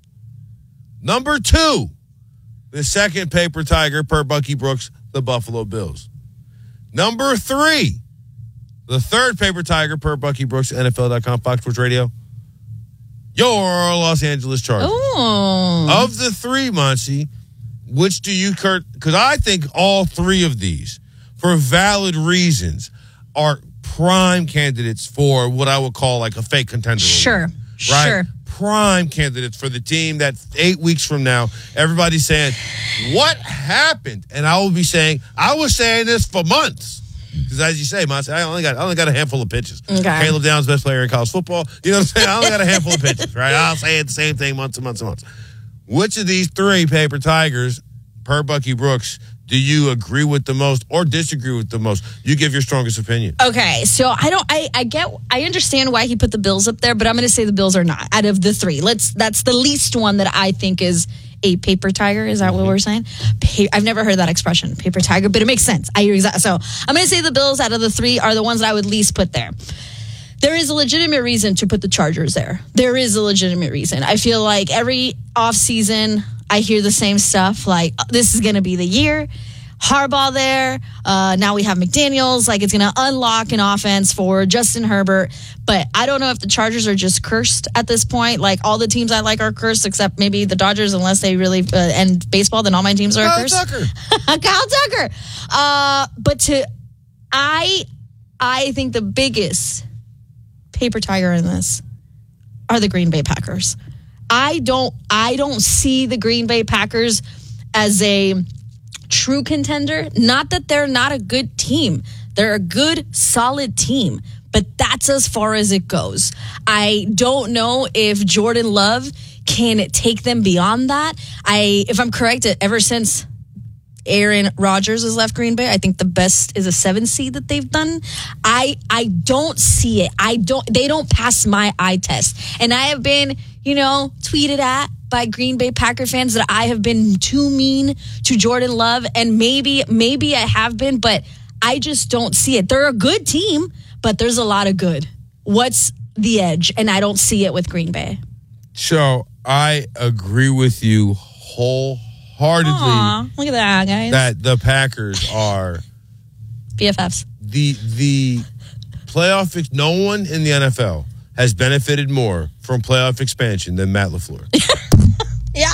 S1: Number two, the second paper tiger per Bucky Brooks, the Buffalo Bills. Number three, the third paper tiger per Bucky Brooks, N F L dot com, Fox Sports Radio, your Los Angeles Chargers.
S23: Oh.
S1: Of the three, Monty, which do you, Kurt? Because I think all three of these, for valid reasons, are prime candidates for what I would call like a fake contender.
S23: Sure.
S1: Award, right?
S23: Sure.
S1: Prime candidates for the team that eight weeks from now, everybody's saying, what happened? And I will be saying, I was saying this for months. Because as you say, Monty, I only got I only got a handful of pitches.
S23: Okay.
S1: Caleb Downs, best player in college football. You know what I'm saying? I only got a handful of pitches, right? I'll say it the same thing months and months and months. Which of these three paper tigers, per Bucky Brooks, do you agree with the most or disagree with the most? You give your strongest opinion.
S23: Okay, so I don't. I, I get. I understand why he put the Bills up there, but I'm going to say the Bills are not out of the three. Let's. That's the least one that I think is a paper tiger. Is that mm-hmm. what we're saying? Pa- I've never heard that expression, paper tiger, but it makes sense. I hear exactly. So I'm going to say the Bills out of the three are the ones that I would least put there. There is a legitimate reason to put the Chargers there. There is a legitimate reason. I feel like every offseason I hear the same stuff, like, this is going to be the year. Harbaugh there. Uh, now we have McDaniels. Like, it's going to unlock an offense for Justin Herbert. But I don't know if the Chargers are just cursed at this point. Like, all the teams I like are cursed, except maybe the Dodgers, unless they really uh, end baseball, then all my teams are
S1: Kyle
S23: cursed.
S1: Tucker.
S23: Kyle Tucker. Uh, but to, I, I think the biggest paper tiger in this are the Green Bay Packers. I don't, I don't see the Green Bay Packers as a true contender. Not that they're not a good team. They're a good, solid team. But that's as far as it goes. I don't know if Jordan Love can take them beyond that. I, if I'm correct, ever since Aaron Rodgers has left Green Bay, I think the best is a seven seed that they've done. I I don't see it. I don't. They don't pass my eye test. And I have been, you know, tweeted at by Green Bay Packer fans that I have been too mean to Jordan Love, and maybe maybe I have been, but I just don't see it. They're a good team, but there's a lot of good. What's the edge? And I don't see it with Green Bay.
S1: So I agree with you wholeheartedly.
S23: Aw, look at that, guys.
S1: That the Packers are
S23: B F Fs.
S1: The the playoff. Ex- no one in the N F L has benefited more from playoff expansion than Matt LaFleur.
S23: Yeah.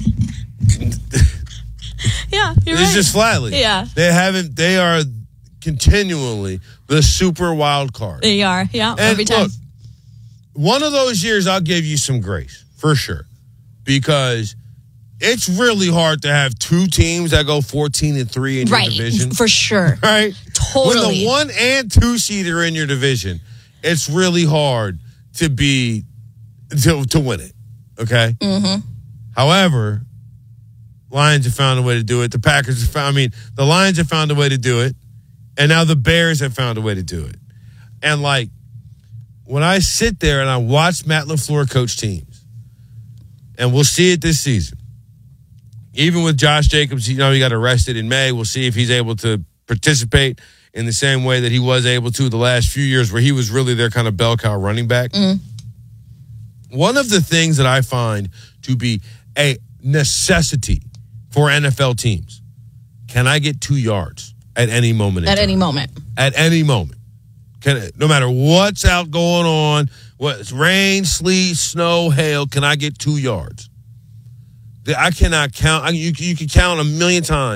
S23: Yeah, you're
S1: It's
S23: right.
S1: just flatly.
S23: Yeah.
S1: They haven't. They are continually the super wild card.
S23: They are, yeah,
S1: And
S23: every time.
S1: look, one of those years, I'll give you some grace for sure, because it's really hard to have two teams that go fourteen and three in your
S23: Right,
S1: division.
S23: for sure.
S1: Right?
S23: Totally.
S1: When the one and two seed are in your division, it's really hard to be to to win it. Okay.
S23: Mm-hmm.
S1: However, Lions have found a way to do it. The Packers have found. I mean, the Lions have found a way to do it, and now the Bears have found a way to do it. And like, when I sit there and I watch Matt LaFleur coach teams, and we'll see it this season. Even with Josh Jacobs, you know, he got arrested in May. We'll see if he's able to participate in the same way that he was able to the last few years, where he was really their kind of bell cow running back.
S23: Mm.
S1: One of the things that I find to be a necessity for N F L teams, can I get two yards at any moment? in
S23: At
S1: time?
S23: any moment.
S1: At any moment. Can, no matter what's out going on, what's rain, sleet, snow, hail, can I get two yards? I cannot count. I, you, you can count a million times